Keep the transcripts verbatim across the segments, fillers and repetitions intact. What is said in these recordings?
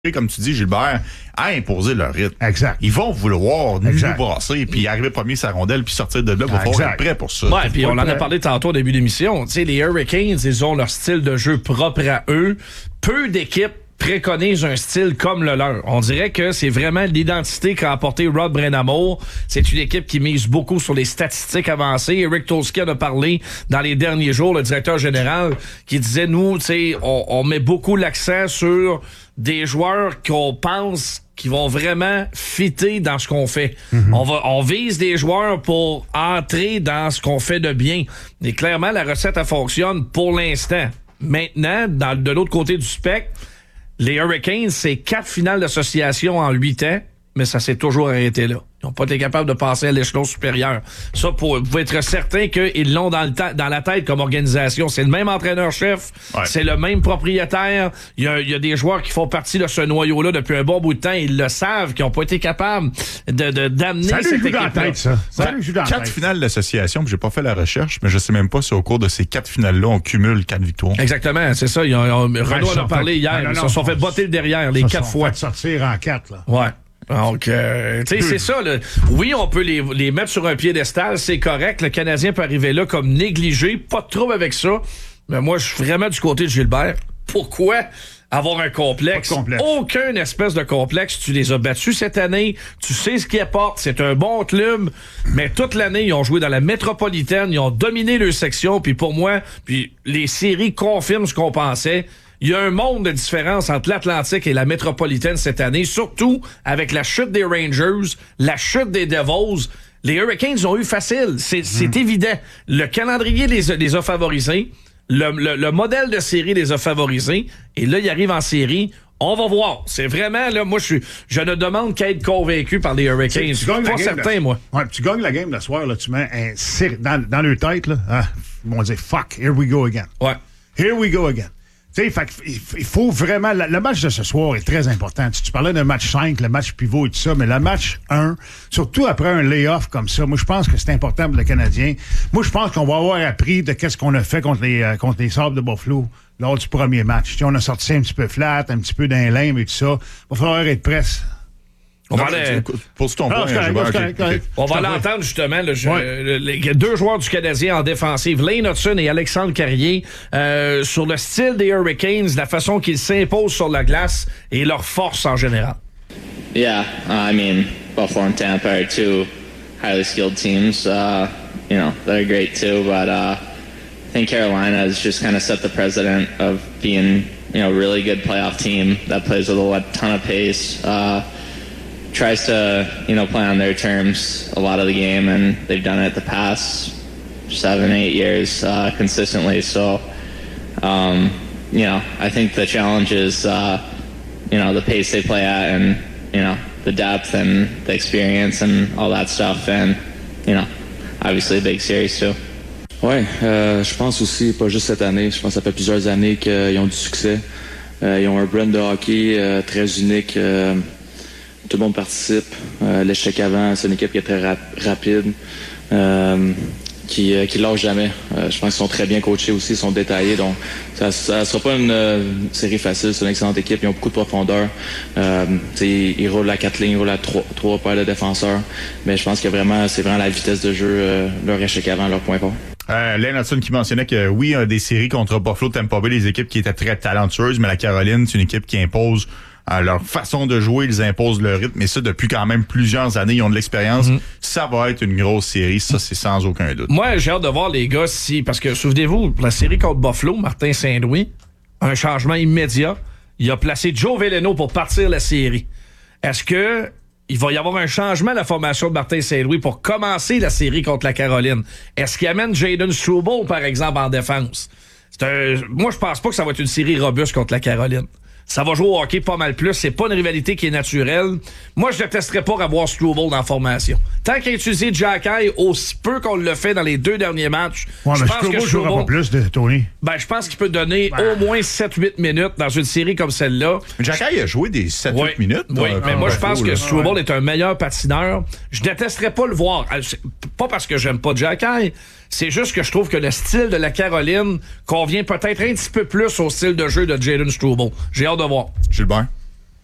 comme tu dis, Gilbert, à imposer leur rythme. Exact. Ils vont vouloir nous Exact. brasser, puis arriver premier sa rondelle, puis sortir de là. Il va falloir être prêt pour ça. Ouais, puis on en a parlé tantôt au début de l'émission. Tu sais, les Hurricanes, ils ont leur style de jeu propre à eux. Peu d'équipes préconise un style comme le leur. On dirait que c'est vraiment l'identité qu'a apporté Rod Brind'Amour. C'est une équipe qui mise beaucoup sur les statistiques avancées. Eric Tolsky en a parlé dans les derniers jours, le directeur général, qui disait, nous, tu sais, on, on met beaucoup l'accent sur des joueurs qu'on pense qui vont vraiment fitter dans ce qu'on fait. Mm-hmm. On va, on vise des joueurs pour entrer dans ce qu'on fait de bien. Et clairement, la recette, elle fonctionne pour l'instant. Maintenant, dans, de l'autre côté du spectre, les Hurricanes, c'est quatre finales d'association en huit ans, mais ça s'est toujours arrêté là. Ils n'ont pas été capables de passer à l'échelon supérieur. Ça, pour, vous pouvez être certain qu'ils l'ont dans, le ta- dans la tête comme organisation. C'est le même entraîneur-chef, ouais. C'est le même propriétaire. Il y a, il y a des joueurs qui font partie de ce noyau-là depuis un bon bout de temps. Ils le savent, qui n'ont pas été capables de, de, d'amener ça cette équipe-là. Ça lui joue dans la tête, ça. Ça lui joue dans la tête. Quatre finales d'association, puis j'ai pas fait la recherche, mais je sais même pas si au cours de ces quatre finales-là, on cumule quatre victoires. Exactement, c'est ça. Ils ont, ils ont, Renaud en a parlé fait, hier. non, non, ils se sont fait botter le derrière les quatre fois. Fait sortir en quatre, là. Ouais. Donc, euh, tu sais, c'est ça. Là. Oui, on peut les, les mettre sur un piédestal, c'est correct. Le Canadien peut arriver là comme négligé, pas de trouble avec ça. Mais moi, je suis vraiment du côté de Gilbert. Pourquoi avoir un complexe? complexe. Aucun espèce de complexe. Tu les as battus cette année. Tu sais ce qu'ils apportent. C'est un bon club. Mais toute l'année, ils ont joué dans la métropolitaine. Ils ont dominé leur section. Puis pour moi, puis les séries confirment ce qu'on pensait. Il y a un monde de différence entre l'Atlantique et la métropolitaine cette année, surtout avec la chute des Rangers, la chute des Devils. Les Hurricanes ont eu facile, c'est, mmh. c'est évident. Le calendrier les a, les a favorisés, le, le, le modèle de série les a favorisés, et là, ils arrivent en série. On va voir. C'est vraiment, là, moi, je suis, je ne demande qu'à être convaincu par les Hurricanes. Je suis pas certain, moi. Ouais, tu gagnes la game le soir, là, tu mets un cir- dans, dans leur tête, là, hein, ils vont dire, fuck, here we go again. Ouais. Here we go again. Tu sais, il faut vraiment... Le match de ce soir est très important. Tu, tu parlais d'un match cinq, le match pivot et tout ça, mais le match un, surtout après un lay-off comme ça, moi, je pense que c'est important pour le Canadien. Moi, je pense qu'on va avoir appris de qu'est-ce qu'on a fait contre les, euh, contre les Sabres de Buffalo lors du premier match. Tu sais, on a sorti ça un petit peu flat, un petit peu d'un lame et tout ça. Il va falloir être presse. On va aller... Pour ton point, on va l'entendre justement. Là, je, ouais. Les deux joueurs du Canadien en défensive, Lane Hudson et Alexandre Carrier, euh, sur le style des Hurricanes, la façon qu'ils s'imposent sur la glace et leur force en général. Yeah, uh, I mean, Buffalo and Tampa are two highly skilled teams. Uh, you know, they're great too, but uh, I think Carolina has just kind of set the precedent of being, you know, a really good playoff team that plays with a ton of pace. Uh, tries to, you know, play on their terms a lot of the game, and they've done it the past seven, eight years uh, consistently. So, um, you know, I think the challenge is, uh, you know, the pace they play at and, you know, the depth and the experience and all that stuff, and, you know, obviously a big series too. Ouais, euh, je pense aussi, pas juste cette année, je pense que ça fait plusieurs années qu'ils ont du succès. Euh, ils ont un brand de hockey euh, très unique. Euh, Tout le monde participe. Euh, l'échec avant, c'est une équipe qui est très rap- rapide, euh, qui, euh, qui lâche jamais. Euh, je pense qu'ils sont très bien coachés aussi, ils sont détaillés. Donc, ça ne sera pas une euh, série facile. C'est une excellente équipe. Ils ont beaucoup de profondeur. Euh, ils, ils roulent à quatre lignes, ils roulent à trois, trois paires de défenseurs. Mais je pense que vraiment, c'est vraiment la vitesse de jeu, euh, leur échec avant, leur point fort. Euh, Lane Hudson qui mentionnait que oui, des séries contre Buffalo, Tampa Bay, des équipes qui étaient très talentueuses, mais la Caroline, c'est une équipe qui impose à leur façon de jouer, ils imposent le rythme, et ça depuis quand même plusieurs années, ils ont de l'expérience. Mm-hmm. Ça va être une grosse série, ça c'est sans aucun doute. Moi, j'ai hâte de voir les gars si, parce que souvenez-vous, la série contre Buffalo, Martin Saint-Louis, un changement immédiat, il a placé Joe Veleno pour partir la série. Est-ce que il va y avoir un changement à la formation de Martin Saint-Louis pour commencer la série contre la Caroline? Est-ce qu'il amène Jayden Struble, par exemple, en défense? C'est un... Moi, je pense pas que ça va être une série robuste contre la Caroline. Ça va jouer au hockey pas mal plus. C'est pas une rivalité qui est naturelle. Moi, je détesterais pas avoir Struble dans la formation. Tant qu'il a utilisé Jacky aussi peu qu'on le fait dans les deux derniers matchs, ouais, je mais pense Struble que Struble... pas plus de Tony. Ben, je pense qu'il peut donner ben. au moins sept huit minutes dans une série comme celle-là. Mais Jacky a joué des sept huit oui. minutes. Oui, euh, mais moi, je pense que Struble ouais. est un meilleur patineur. Je détesterais pas le voir. Pas parce que j'aime pas Jacky. C'est juste que je trouve que le style de la Caroline convient peut-être un petit peu plus au style de jeu de Jayden Struble. J'ai hâte de voir. Gilbert?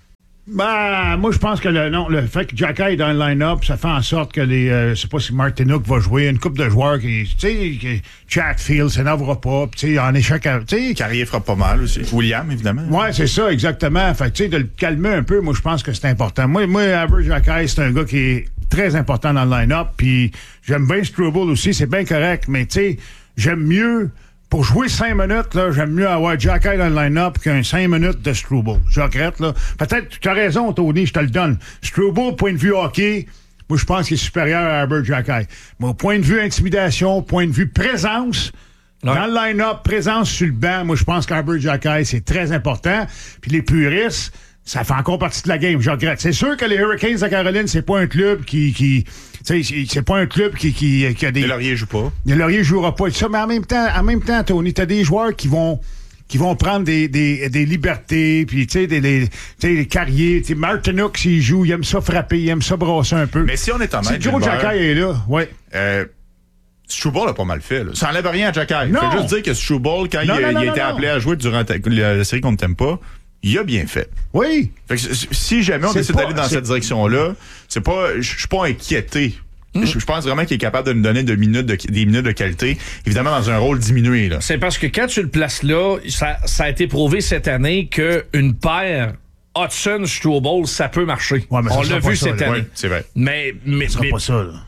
Ben, moi, je pense que le, non, le fait que Jacky est dans le line-up, ça fait en sorte que les. Euh, je sais pas si Martinook va jouer, une couple de joueurs qui. Tu sais, Chatfield, ça n'enverra pas. Tu sais, en échec à. Tu sais. Carrier fera pas mal aussi. William, évidemment. Ouais, c'est ça, exactement. Fait tu sais, de le calmer un peu, moi, je pense que c'est important. Moi, moi Albert Jacky, c'est un gars qui est très important dans le line-up. Puis, j'aime bien Struble aussi, c'est bien correct. Mais, tu sais, j'aime mieux. Pour jouer cinq minutes, là, j'aime mieux avoir Jacky dans le line-up qu'un cinq minutes de Struble. Je regrette, là. Peut-être, tu as raison, Tony, je te le donne. Struble, point de vue hockey, moi, je pense qu'il est supérieur à Albert Jacky. Mais au point de vue intimidation, point de vue présence, ouais. Dans le line-up, présence sur le banc, moi, je pense qu'Albert Jacky, c'est très important. Puis les puristes, ça fait encore partie de la game. Je regrette. C'est sûr que les Hurricanes de Caroline, c'est pas un club qui... qui tu sais, c'est pas un club qui, qui, qui a des... Les Lauriers jouent pas. Les Lauriers jouera pas. Ça, mais en même temps, en même temps, Tony, t'as des joueurs qui vont... qui vont prendre des, des, des libertés, puis tu sais, des, des, des carriers. Tu sais, Martinook, s'il joue, il aime ça frapper, il aime ça brasser un peu. Mais si on est en Si Joe Jacky est là, ouais. Euh, Struble a pas mal fait, là. Ça enlève rien à Jacky. Non. Fait juste dire que Struble, quand non, il, non, il non, a été non. appelé à jouer durant ta, la, la série qu'on ne t'aime pas, il a bien fait. Oui. Fait que si jamais on C'est décide pas- d'aller dans c'est- cette direction-là, c'est pas, je suis pas inquiété. Je je pense vraiment qu'il est capable de nous donner de minutes de, des minutes de qualité, évidemment dans un rôle diminué. Là. C'est parce que quand tu le places là, ça, ça a été prouvé cette année qu'une paire Hudson-Struble, ça peut marcher. Ouais, mais ça on sera l'a pas vu ça, cette là. année. Ouais, c'est vrai. Mais, mais, Ce sera mais- pas ça, là.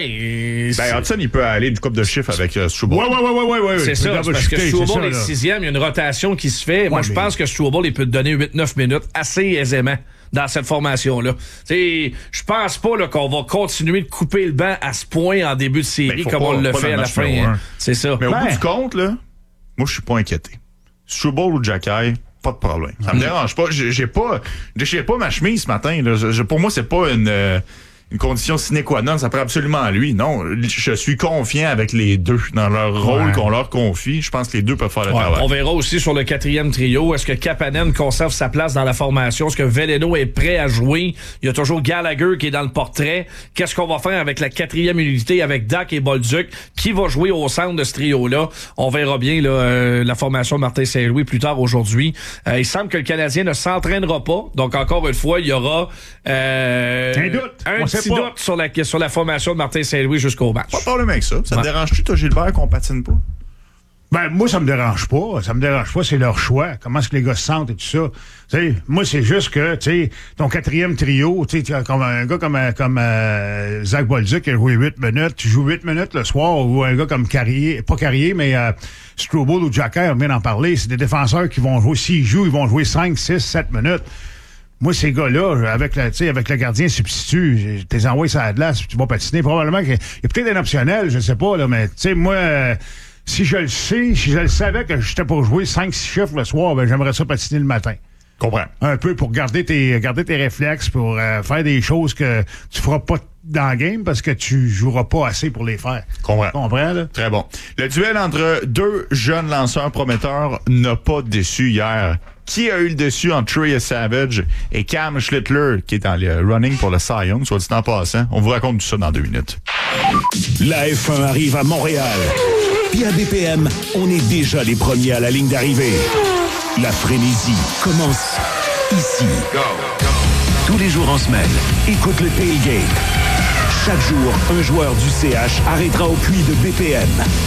ben, Ben, Hudson, il peut aller une coupe de chiffres avec euh, Struble. Ouais, ouais, ouais, ouais, ouais, ouais. c'est ça, c'est parce que Struble est sixième, il y a une rotation qui se fait. Moi, Ouais, je mais- pense que Struble, il peut te donner huit neuf minutes assez aisément dans cette formation-là. Tu sais, je pense pas là, qu'on va continuer de couper le banc à ce point en début de série Ben, faut comme pas- on le pas fait dans à le la match fin. numéro un. C'est ça. Mais au Ben. bout du compte, là, moi, je suis pas inquiété. Struble ou Jacky, pas de problème. Ça me dérange pas. J'ai j'ai pas, j'ai pas ma chemise ce matin. Là. Je- je- pour moi, c'est pas une, euh, une condition sine qua non. Ça prend absolument lui. Non, je suis confiant avec les deux dans leur rôle Ouais. qu'on leur confie. Je pense que les deux peuvent faire le Ouais, travail. on verra aussi sur le quatrième trio. Est-ce que Kapanen conserve sa place dans la formation? Est-ce que Veleno est prêt à jouer? Il y a toujours Gallagher qui est dans le portrait. Qu'est-ce qu'on va faire avec la quatrième unité avec Dak et Bolduc? Qui va jouer au centre de ce trio-là? On verra bien là, euh, la formation de Martin Saint-Louis plus tard aujourd'hui. Euh, il semble que le Canadien ne s'entraînera pas. Donc, encore une fois, il y aura euh, Un doute. un On sait petit pas. doute sur la, sur la formation de Martin Saint-Louis jusqu'au match. Pas de problème avec ça. Ça Ouais. te dérange-tu, toi, Gilbert, qu'on patine pas? Ben, moi, ça me dérange pas. Ça me dérange pas, c'est leur choix. Comment est-ce que les gars se sentent et tout ça. Tu sais, moi, c'est juste que, tu sais, ton quatrième trio, tu sais, comme un gars comme, euh, comme euh, Zach Bolduc qui a joué huit minutes, tu joues huit minutes le soir, ou un gars comme Carrier, pas Carrier, mais euh, Struble ou Jacky, on vient d'en parler, c'est des défenseurs qui vont jouer, s'ils jouent, ils vont jouer cinq, six, sept minutes. Moi, ces gars-là, avec le, tu sais, avec le gardien substitut, t'es envoyé sur la glace, tu vas patiner. Probablement qu'il y a peut-être un optionnel, je sais pas, là, mais tu sais, moi, euh, si je le sais, si je le savais que j'étais pour jouer cinq six chiffres le soir, ben j'aimerais ça patiner le matin. Comprends. Un peu pour garder tes garder tes réflexes, pour euh, faire des choses que tu feras pas dans le game parce que tu joueras pas assez pour les faire. Comprends. Comprends, là? Très bon. Le duel entre deux jeunes lanceurs prometteurs n'a pas déçu hier. Qui a eu le dessus entre Trey Savage et Cam Schlittler, qui est dans le running pour le Cy Young, soit dit en passant? On vous raconte tout ça dans deux minutes. La F un arrive à Montréal. Puis à B P M, on est déjà les premiers à la ligne d'arrivée. La frénésie commence ici. Tous les jours en semaine, écoute le tailgate. Chaque jour, un joueur du C H arrêtera au puits de B P M.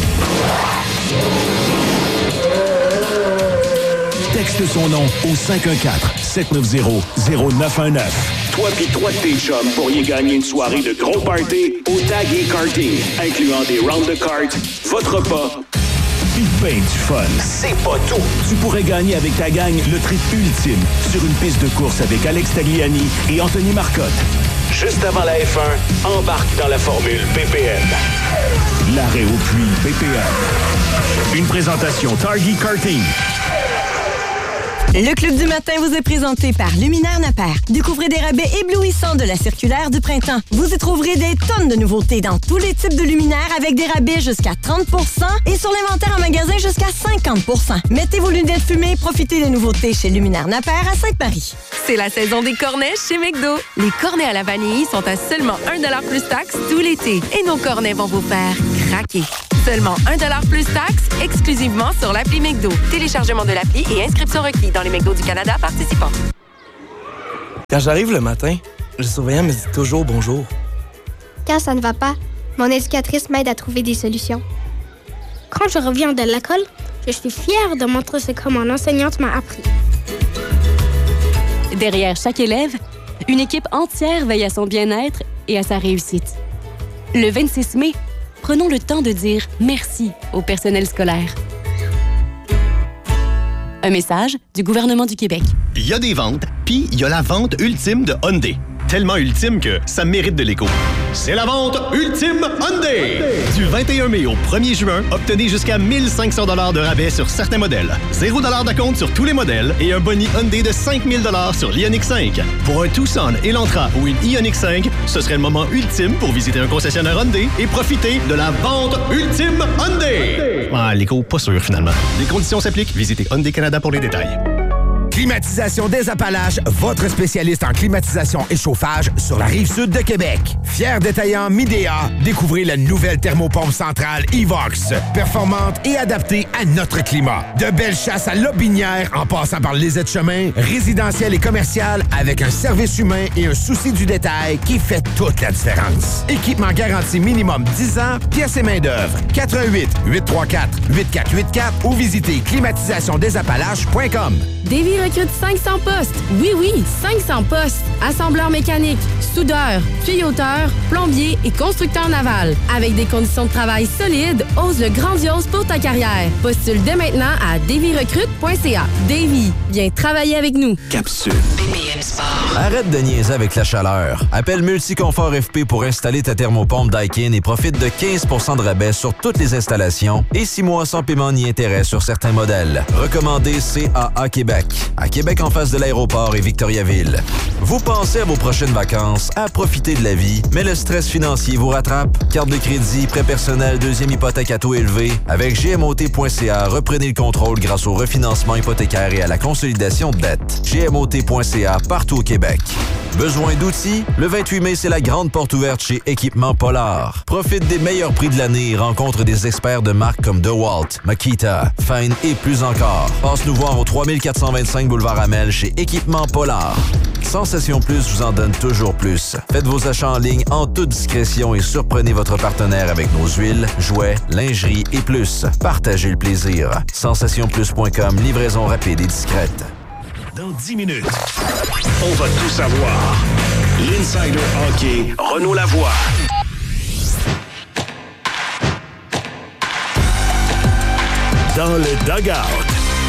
Texte son nom au cinq un quatre, sept neuf zéro, zéro neuf un neuf. Toi pis trois de tes chums pourriez gagner une soirée de gros party au Tag et Karting, incluant des rounds de cartes, votre repas, pis ben du fun. C'est pas tout. Tu pourrais gagner avec ta gang le trip ultime sur une piste de course avec Alex Tagliani et Anthony Marcotte. Juste avant la F un, embarque dans la formule B P M. L'arrêt au puits B P M. Une présentation Target Karting. Le Club du matin vous est présenté par Luminaire Napper. Découvrez des rabais éblouissants de la circulaire du printemps. Vous y trouverez des tonnes de nouveautés dans tous les types de luminaires avec des rabais jusqu'à trente pour cent et sur l'inventaire en magasin jusqu'à cinquante pour cent. Mettez vos lunettes fumées et profitez des nouveautés chez Luminaire Napper à Sainte-Marie. C'est la saison des cornets chez McDo. Les cornets à la vanille sont à seulement un dollar plus taxe tout l'été. Et nos cornets vont vous faire craquer. Seulement un dollar plus taxe, exclusivement sur l'appli McDo. Téléchargement de l'appli et inscription requis dans les McDo du Canada participants. Quand j'arrive le matin, le surveillant me dit toujours bonjour. Quand ça ne va pas, mon éducatrice m'aide à trouver des solutions. Quand je reviens de l'école, je suis fière de montrer ce que mon enseignante m'a appris. Derrière chaque élève, une équipe entière veille à son bien-être et à sa réussite. Le vingt-six mai, prenons le temps de dire merci au personnel scolaire. Un message du gouvernement du Québec. Il y a des ventes, puis il y a la vente ultime de Hyundai. Tellement ultime que ça mérite de l'écho. C'est la vente ultime Hyundai! Du vingt et un mai au premier juin, obtenez jusqu'à mille cinq cents dollars de rabais sur certains modèles. zéro dollar d'acompte sur tous les modèles et un boni Hyundai de cinq mille dollars sur l'Ioniq cinq. Pour un Tucson, Elantra ou une Ioniq cinq, ce serait le moment ultime pour visiter un concessionnaire Hyundai et profiter de la vente ultime Hyundai! Ah, l'écho, pas sûr finalement. Les conditions s'appliquent. Visitez Hyundai Canada pour les détails. Climatisation des Appalaches, votre spécialiste en climatisation et chauffage sur la rive-sud de Québec. Fier détaillant Midea, découvrez la nouvelle thermopompe centrale Evox. Performante et adaptée à notre climat. De belles chasses à Lobinière en passant par les aides-chemins, résidentiel et commercial avec un service humain et un souci du détail qui fait toute la différence. Équipement garanti minimum dix ans, pièces et main-d'œuvre. quatre un huit, huit trois quatre, huit quatre huit quatre ou visitez climatisation des appalaches point com. Davy recrute cinq cents postes. Oui, oui, cinq cents postes. Assembleur mécanique, soudeur, tuyauteur, plombier et constructeur naval. Avec des conditions de travail solides, ose le grandiose pour ta carrière. Postule dès maintenant à davy recrute point c a. Davy, viens travailler avec nous. Capsule. B B M Sport. Arrête de niaiser avec la chaleur. Appelle Multiconfort F P pour installer ta thermopompe Daikin et profite de quinze pour cent de rabais sur toutes les installations et six mois sans paiement ni intérêt sur certains modèles. Recommandé C A A Québec. À Québec, en face de l'aéroport et Victoriaville. Vous pensez à vos prochaines vacances, à profiter de la vie, mais le stress financier vous rattrape? Carte de crédit, prêt personnel, deuxième hypothèque à taux élevé. Avec G M O T point C A, reprenez le contrôle grâce au refinancement hypothécaire et à la consolidation de dettes. G M O T point C A, partout au Québec. Besoin d'outils? Le vingt-huit mai, c'est la grande porte ouverte chez Équipement Polar. Profite des meilleurs prix de l'année et rencontre des experts de marques comme DeWalt, Makita, Fine et plus encore. Passe nous voir au trois mille quatre cent vingt-cinq boulevard Amel chez Équipement Polar. Sensation Plus vous en donne toujours plus. Faites vos achats en ligne en toute discrétion et surprenez votre partenaire avec nos huiles, jouets, lingerie et plus. Partagez le plaisir. sensation plus point com, livraison rapide et discrète. Dans dix minutes, on va tout savoir. L'Insider Hockey, Renaud Lavoie. Dans le dugout.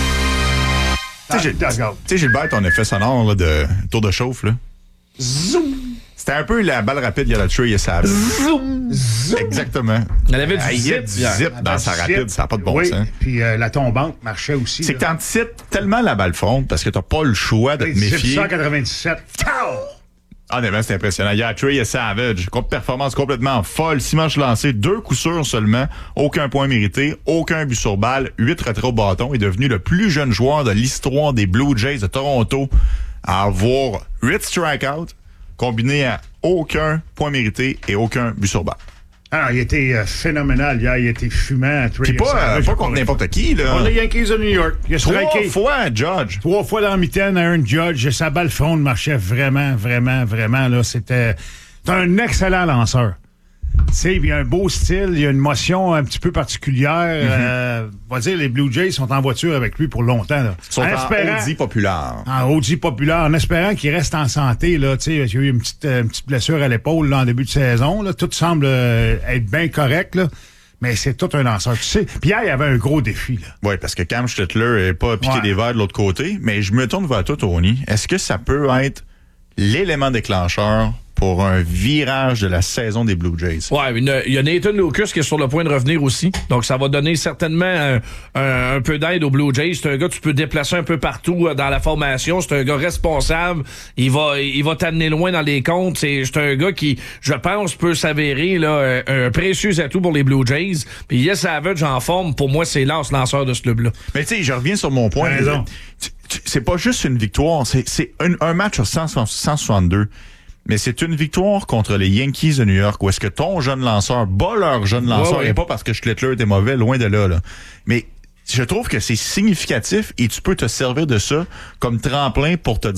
Tu sais, Gilbert, ton effet sonore là, de tour de chauffe, là. Zoom! C'était un peu la balle rapide Yalatree et Savage. Zoom! Zoom! Exactement. Elle avait du ah, zip. Du zip dans ah, sa zip. rapide, ça n'a pas de bon oui, sens. Puis euh, la tombante marchait aussi. C'est que t'anticipes tellement la balle fronde parce que t'as pas le choix de te méfier. cent quatre-vingt-dix-sept. Honnêtement, c'est impressionnant. Yalatree et Savage, performance complètement folle. Six manches lancées, deux coups sûrs seulement, aucun point mérité, aucun but sur balle, huit retraits au bâton. Il est devenu le plus jeune joueur de l'histoire des Blue Jays de Toronto à avoir huit strikeouts, combiné à aucun point mérité et aucun but sur balle. Ah, il était euh, phénoménal hier, il était fumant. Puis pas, euh, pas contre n'importe qui, là. Contre les Yankees de New York. Il a Trois striké. fois, Judge. Trois fois dans la mitaine à un Judge. Sa balle fronde marchait vraiment, vraiment, vraiment, là. C'était c'est un excellent lanceur. Tu sais, il y a un beau style, il y a une motion un petit peu particulière. Mm-hmm. euh, on va dire, les Blue Jays sont en voiture avec lui pour longtemps, là. Ils sont en, en espérant, Audi populaire. En Audi populaire, en espérant qu'il reste en santé, là. Tu sais, il y a eu une petite, une petite blessure à l'épaule, là, en début de saison, là. Tout semble euh, être bien correct, là. Mais c'est tout un lanceur, tu sais. Puis hier, il y avait un gros défi, là. Oui, parce que Cam Stettler n'est pas piqué ouais. des verres de l'autre côté. Mais je me tourne vers toi, Tony. Est-ce que ça peut être l'élément déclencheur pour un virage de la saison des Blue Jays? Ouais, il y a Nathan Locus qui est sur le point de revenir aussi. Donc, ça va donner certainement un, un, un peu d'aide aux Blue Jays. C'est un gars que tu peux déplacer un peu partout dans la formation. C'est un gars responsable. Il va il va t'amener loin dans les comptes. C'est, c'est un gars qui, je pense, peut s'avérer là un, un précieux atout pour les Blue Jays. Puis Yes Savage en forme, pour moi, c'est lance-lanceur de ce club-là. Mais tu sais, je reviens sur mon point. C'est pas juste une victoire. C'est, c'est un, un match sur cent soixante-deux. Mais c'est une victoire contre les Yankees de New York où est-ce que ton jeune lanceur bat leur jeune lanceur, ouais, ouais. et pas parce que Stettler était mauvais, loin de là, là. Mais je trouve que c'est significatif et tu peux te servir de ça comme tremplin pour te dire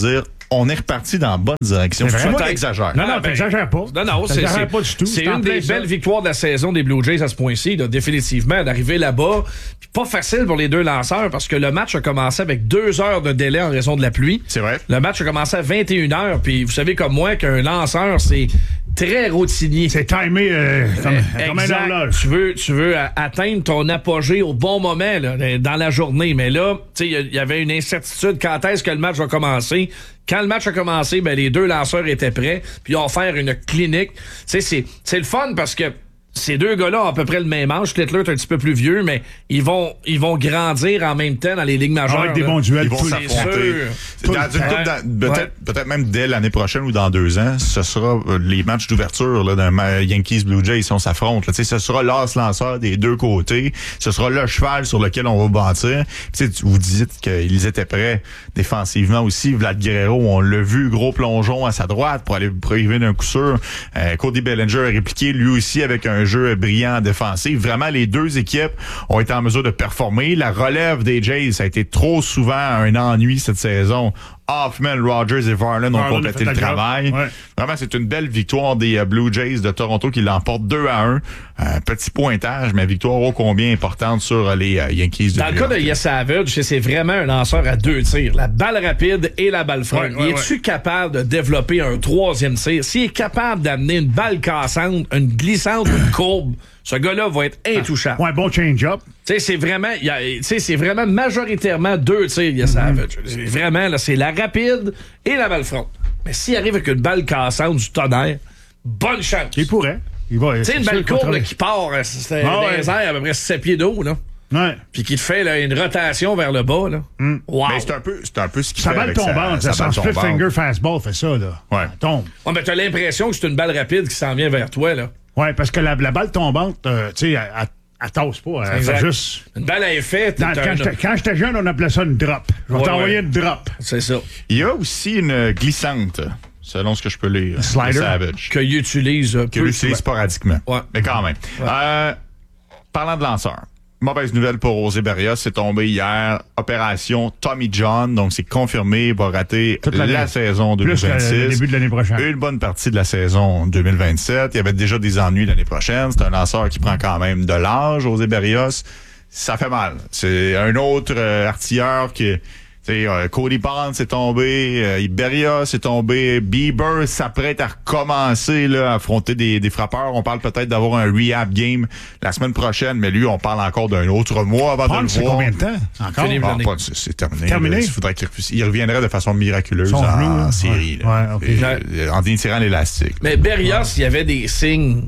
on est reparti dans la bonne direction. C'est Moi, vrai? j'exagère. Non, non, Ah, ben, t'exagères pas. Non, non, c'est, T'exagères c'est, pas du tout. c'est en une plein des ça. belles victoires de la saison des Blue Jays à ce point-ci, là, définitivement, d'arriver là-bas. Puis pas facile pour les deux lanceurs parce que le match a commencé avec deux heures de délai en raison de la pluie. C'est vrai. Le match a commencé à vingt et une heures. Puis vous savez comme moi qu'un lanceur, c'est très routinier. C'est timé euh, comme, Euh, comme un exact. horloge. Tu veux, tu veux a- atteindre ton apogée au bon moment là, dans la journée. Mais là, tu sais, il y, y avait une incertitude. Quand est-ce que le match va commencer? Quand le match a commencé, ben les deux lanceurs étaient prêts. Puis ils ont offert une clinique. Tu sais, c'est, c'est le fun parce que ces deux gars-là ont à peu près le même âge. Littler est un petit peu plus vieux, mais ils vont, ils vont grandir en même temps dans les ligues majeures. Avec des là. bons duels. Ils vont tout- s'affronter. Tout Dans le une temps. couple d'an- peut-être, Ouais. peut-être même dès l'année prochaine ou dans deux ans, ce sera euh, les matchs d'ouverture là, d'un ma- Yankees Blue Jays si on s'affronte. Là. Tu sais, ce sera l'as lanceur des deux côtés. Ce sera le cheval sur lequel on va bâtir. Puis, tu sais, tu- vous dites qu'ils étaient prêts défensivement aussi. Vlad Guerrero, on l'a vu, gros plongeon à sa droite pour aller priver d'un coup sûr. Euh, Cody Bellinger a répliqué lui aussi avec un jeu brillant défensif. Vraiment, les deux équipes ont été en mesure de performer. La relève des Jays, ça a été trop souvent un ennui cette saison. Hoffman, Rogers et Varland ont Varland complété a fait le la job. travail. Ouais. Vraiment, c'est une belle victoire des euh, Blue Jays de Toronto qui l'emportent deux à un. Euh, petit pointage, mais victoire ô combien importante sur euh, les euh, Yankees de Dans le New cas York. de Yes Savage, c'est vraiment un lanceur à deux tirs. La balle rapide et la balle franche. Ouais, ouais, Es-tu capable de développer un troisième tir? S'il est capable d'amener une balle cassante, une glissante, une courbe, ce gars-là va être intouchable. Ouais, bon change-up. Tu sais, c'est vraiment, il y a- tu sais, c'est vraiment majoritairement deux tirs, Yes Savage. C'est Vraiment, là, c'est la rapide et la balle franche. Mais s'il arrive avec une balle cassante du tonnerre, bonne chance. Il pourrait. Il va. Tu sais, une c'est balle sûr qu'il va courbe là, travailler. qui part, euh, c'est Ah dans ouais. les airs à peu près sept pieds d'eau, là. Ouais. Puis qui te fait là, une rotation vers le bas, là. Wow. Mais c'est un peu, c'est un peu ce qu'il Sa fait balle avec sa- tombante, sa son balle split tombante. finger fastball fait ça, là. Ouais. Elle tombe. Ouais, mais t'as l'impression que c'est une balle rapide qui s'en vient vers toi, là. Ouais, parce que la, la balle tombante, euh, tu sais, elle, elle, elle tasse pas. Elle Exact. fait juste. Une balle à effet, t'es Dans- un- quand j'étais- quand j'étais jeune, on appelait ça une drop. Je vais Ouais, t'envoyer ouais. une drop. C'est ça. Il y a aussi une glissante, selon ce que je peux lire. Slider. de Savage. Qu'il utilise euh, Qu'il peu utilise souvent. sporadiquement. Ouais. Mais quand même. Euh, parlant de lanceurs. Mauvaise nouvelle pour José Berrios, c'est tombé hier. Opération Tommy John, donc c'est confirmé, il va rater Toute la l'année. saison deux mille Plus vingt-six. le début de l'année prochaine. Une bonne partie de la saison deux mille vingt-sept. Il y avait déjà des ennuis l'année prochaine. C'est un lanceur qui prend quand même de l'âge, José Berrios. Ça fait mal. C'est un autre euh, artilleur qui... Euh, Cody Bonds est tombé, euh, Berrios est tombé, Bieber s'apprête à recommencer là, à affronter des, des frappeurs. On parle peut-être d'avoir un rehab game la semaine prochaine, mais lui, on parle encore d'un autre mois avant Ponce, de le c'est voir. combien de temps? Encore? Fini. Ah, pas- c'est, c'est terminé. Terminé? là. Il faudrait qu'il refuse- il reviendrait de façon miraculeuse Son en, genou, en là. série. Ouais. là. Ouais, ok. Et, euh, en détirant l'élastique. Mais Berrios, il y avait des signes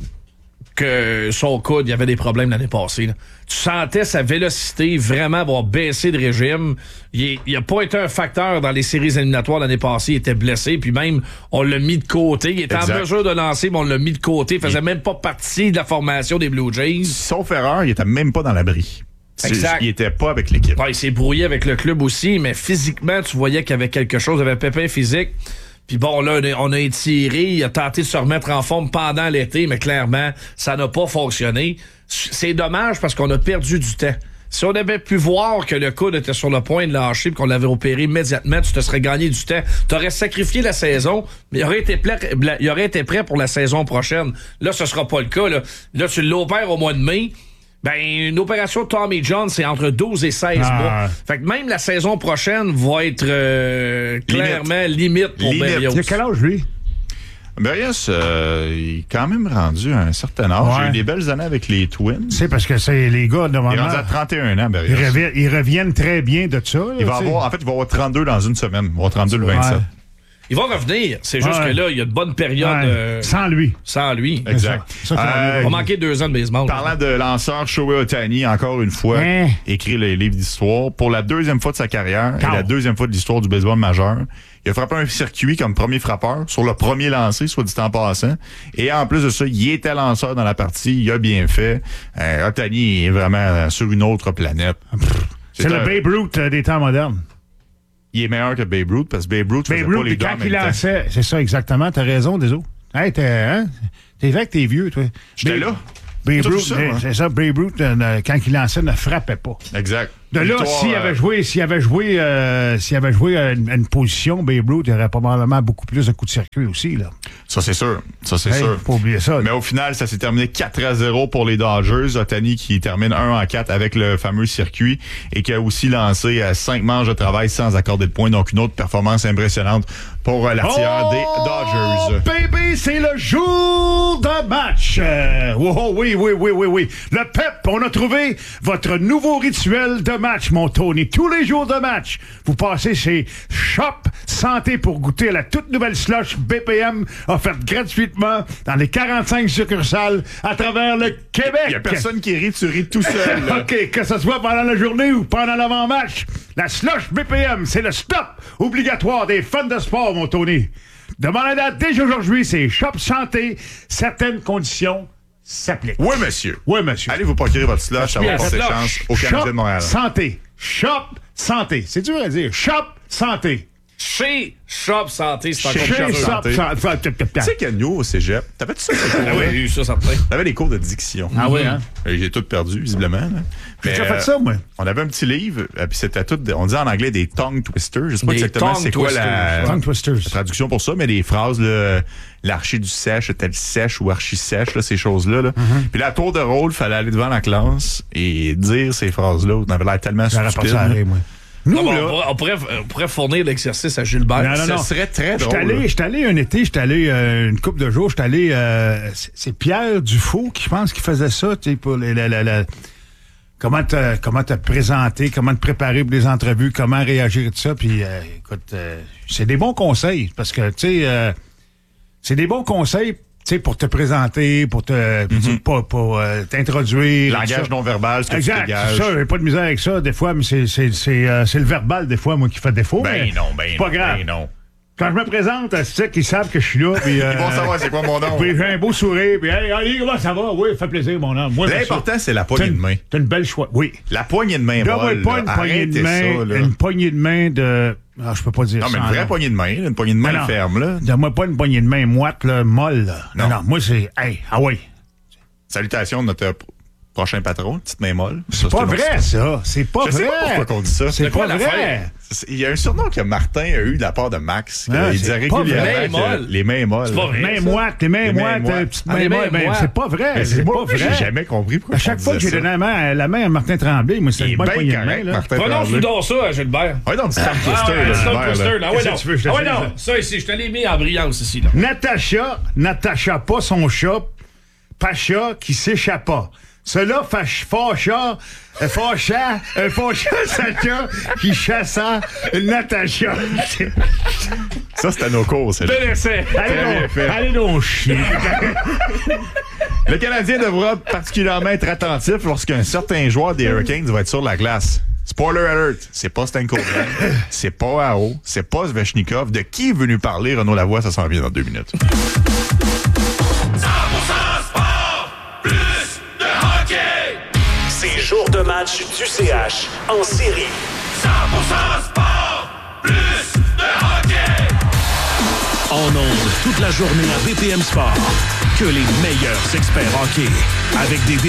que son coude, il y avait des problèmes l'année passée. là. Tu sentais sa vélocité vraiment avoir baissé de régime. Il n'a pas été un facteur dans les séries éliminatoires l'année passée. Il était blessé, puis même, on l'a mis de côté. Il était Exact. en mesure de lancer, mais on l'a mis de côté. Il faisait Il- même pas partie de la formation des Blue Jays. Sauf erreur, il était même pas dans l'abri. C'est- Exact. Il était pas avec l'équipe. Ouais, il s'est brouillé avec le club aussi, mais physiquement, tu voyais qu'il y avait quelque chose. Il avait pépin physique. Puis bon, là, on a- on a étiré, il a tenté de se remettre en forme pendant l'été, mais clairement, ça n'a pas fonctionné. C'est dommage parce qu'on a perdu du temps. Si on avait pu voir que le coude était sur le point de lâcher et qu'on l'avait opéré immédiatement, tu te serais gagné du temps. Tu aurais sacrifié la saison, mais il aurait été prêt, il aurait été prêt pour la saison prochaine. Là, ce sera pas le cas. Là, là tu l'opères au mois de mai. Ben, une opération de Tommy John, c'est entre douze et seize Ah. mois. Fait que même la saison prochaine va être euh, clairement limite pour Limite. Berrios. Il a quel âge, lui? Berrios, euh, il est quand même rendu à un certain âge. Ouais. Il a eu des belles années avec les Twins. C'est parce que c'est les gars, Il normalement. est rendu à trente et un ans, Ils Berrios. reviennent, ils reviennent très bien de ça. là, Il va tu sais. avoir, en fait, il va avoir trente-deux dans une semaine. Il va avoir trente-deux le vingt-sept. Ouais. Il va revenir. C'est juste Ouais. que là, il y a de bonnes périodes Ouais. euh, Sans lui. sans lui. Exact. Ça, ça, Euh, On va manquer deux ans de baseball. Parlant de lanceur, Shohei Ohtani, encore une fois, Hein? écrit les livres d'histoire. Pour la deuxième fois de sa carrière Quand? et la deuxième fois de l'histoire du baseball majeur, il a frappé un circuit comme premier frappeur sur le premier lancé, soit dit en passant. Et en plus de ça, il était lanceur dans la partie. Il a bien fait. Euh, Ohtani est vraiment euh, sur une autre planète. C'est le un- Babe Ruth euh, des temps modernes. Il est meilleur que Babe Ruth parce que Babe Ruth faisait Babe pas Ruth, les deux en quand même il temps. lançait, c'est ça exactement, t'as raison, désolé. Hey, t'es, hein? T'es vrai que t'es vieux, toi. J'étais Babe- là. Babe T'as vu Ruth, ça, euh, hein? c'est ça, Babe Ruth, euh, quand il lançait, ne frappait pas. Exact. De là, Victoire, s'il euh, avait joué, s'il avait joué, euh, s'il avait joué à une, à une position, Babe Ruth, il aurait probablement beaucoup plus de coups de circuit aussi, là. Ça, c'est sûr. Ça, c'est Hey, sûr. faut pas oublier ça. là. Mais au final, ça s'est terminé quatre à zéro pour les Dodgers. Ohtani qui termine un en quatre avec le fameux circuit et qui a aussi lancé euh, cinq manches de travail sans accorder de points. Donc, une autre performance impressionnante pour euh, l'artilleur Oh, des Dodgers. baby, c'est le jour de match. Euh, oh, oh, oui, oui, oui, oui, oui. Le P E P, on a trouvé votre nouveau rituel de match, mon Tony. Tous les jours de match, vous passez chez Shop Santé pour goûter à la toute nouvelle slush B P M offerte gratuitement dans les quarante-cinq succursales à travers le Québec. Il y a personne qui rit, tu ris tout seul. là. OK, que ce soit pendant la journée ou pendant l'avant-match, la slush B P M, c'est le stop obligatoire des fans de sport, mon Tony. Demande la date dès aujourd'hui, c'est Shop Santé. Certaines conditions s'appliquent. Oui, monsieur. Oui, monsieur. Allez vous procurer votre slush, ça va porter chance au Canadien de Montréal. Shop Santé. Shop Santé. C'est dur à dire. Shop Santé. Chez Shop Santé, c'est encore Chez plus Shop santé. Santé. Tu sais que nous, au cégep, t'avais-tu ça? Ah oui, j'ai eu ça, certain. T'avais des cours de diction. Ah oui, hein? Euh, J'ai tout perdu, visiblement. là. J'ai Mais, déjà fait euh, ça, moi. On avait un petit livre, euh, puis c'était tout, on disait en anglais des tongue twisters. Je sais pas Des exactement tongue c'est quoi la, twisters. Tongue twisters. la traduction pour ça, mais des phrases, là, l'archi du sèche, tel sèche ou archi sèche, là, ces choses-là. Là. Mm-hmm. Puis là, à tour de rôle, fallait aller devant la classe et dire ces phrases-là. On avait l'air tellement J'aurais pas stupide. ça là. arrêt, moi. Non, Nous, mais là, on, pourrait, on, pourrait, on pourrait fournir l'exercice à Gilbert. Non, non, Ce non. serait très J'étais drôle. allé, j'étais allé un été, j'étais allé euh, une couple de jours, j'étais allé, euh, c'est, c'est Pierre Dufault qui, je pense, qui faisait ça, tu sais, pour les, la, la, la- comment te, comment te présenter, comment te préparer pour des entrevues, comment réagir et tout ça, puis euh, écoute, euh, c'est des bons conseils, parce que, tu sais, euh, c'est des bons conseils, tu sais, pour te présenter, pour te, Mm-hmm. pour, pour euh, t'introduire. Langage tout ça. non verbal, ce que Exact, tu dégages. c'est ça, j'ai pas de misère avec ça, des fois, mais c'est, c'est, c'est, euh, c'est le verbal, des fois, moi, qui fait défaut. Ben mais non, ben c'est pas non, grave. ben non. Quand je me présente, c'est ça qu'ils savent que je suis là. Puis, euh, Ils vont savoir c'est quoi mon nom. Puis j'ai un beau sourire. Puis, hey, allez, comment ça va? Oui, ça fait plaisir, mon homme. Moi, L'important, c'est la poignée T'as de une- main. T'as une belle choix. Oui. La poignée de main Donne-moi molle. pas là. une poignée de Arrêtez main, ça, là. une poignée de main de. Ah, je peux pas dire Non, ça. mais une vraie non. poignée de main, là, une poignée de main Non, non. ferme, là. Donne-moi pas une poignée de main moite, là, molle. Là. Non. Non. non, moi, c'est. Hey, ah oui. Salutations de notre euh, prochain patron, petite main molle. Ça, C'est pas une autre vrai, histoire. ça. C'est pas Je vrai. sais pas pourquoi qu'on dit ça. C'est quoi pas l'affaire? vrai. C'est- Il y a un surnom que Martin a eu de la part de Max. que Ah, il c'est disait pas régulièrement vrai. que Mains molles. les mains molles. C'est pas vrai. Main ça. moite, les mains Les mains moites, moites. euh, petite Ah, main les mains molle. Ben, moites. c'est pas vrai. Mais C'est c'est pas moi, vrai. j'ai jamais compris pourquoi À chaque on fois que j'ai disait donné ça. la main, la main à Martin Tremblay, moi, c'est Il une est bonne bien poignée de main. correct, là. Martin Prononce-nous Tremblay. donc ça, Gilbert. Ouais, donc, c'est un Ah twister, ouais, là, c'est un Gilbert, twister, là. là. Ah ouais, Qu'est-ce non. que tu veux, je te Ah ouais, dis, non. ça? Ça ici, je te l'ai mis en brillance ici, là. Natacha n'attacha pas son chat, Pacha qui s'échappa. Cela fâche- fâcha, euh, fâcha, euh, fâcha Sacha qui chassa Natacha. Ça, c'était nos cours, c'est là. Bel essai. Allez Très bien donc, fait. allez donc chier. Le Canadien devra particulièrement être attentif lorsqu'un certain joueur des Hurricanes va être sur la glace. Spoiler alert, c'est pas Stankoven, c'est pas Ao, c'est pas Svechnikov. De qui est venu parler Renaud Lavoie? Ça s'en vient dans deux minutes. C'est jour de match du C H en série. cent pour cent sport, plus de hockey. En ondes toute la journée à B P M Sport. Que les meilleurs experts hockey. Avec des